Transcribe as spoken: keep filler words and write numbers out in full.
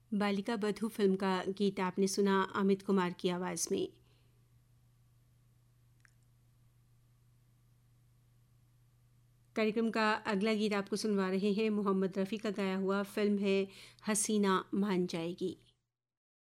बालिका बधू फिल्म का गीत आपने सुना अमित कुमार की आवाज़ में। कार्यक्रम का अगला गीत आपको सुनवा रहे हैं मोहम्मद रफ़ी का गाया हुआ, फिल्म है हसीना मान जाएगी।